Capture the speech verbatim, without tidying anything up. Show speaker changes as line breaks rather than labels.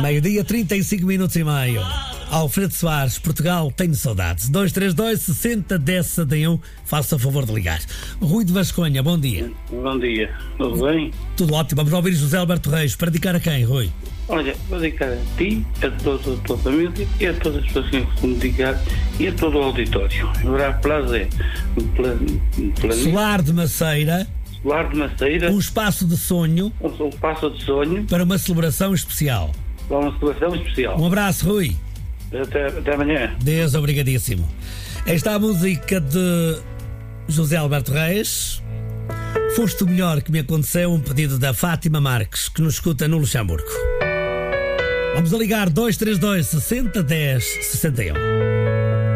Meio-dia, trinta e cinco minutos e meio. Alfredo Soares, Portugal, tenho saudades. dois três dois, sessenta, dez, sessenta e um. Faça o favor de ligar. Rui de Vasconha, bom dia.
Bom dia, tudo bem?
Tudo ótimo. Vamos ouvir José Alberto Reis. Para dedicar a quem, Rui?
Olha, vou dedicar a ti, a toda a tua família e a todas as pessoas que me dedicar e a todo o auditório. Agora, prazer.
Solar de Maceira.
Solar de Maceira.
Um espaço de sonho.
Um espaço de sonho.
Para uma celebração especial.
Para uma celebração especial.
Um abraço, Rui.
Até, até amanhã.
Deus, obrigadíssimo. Esta é a música de José Alberto Reis. Foste o melhor que me aconteceu, um pedido da Fátima Marques, que nos escuta no Luxemburgo. Vamos a ligar dois três dois, sessenta, dez, sessenta e um.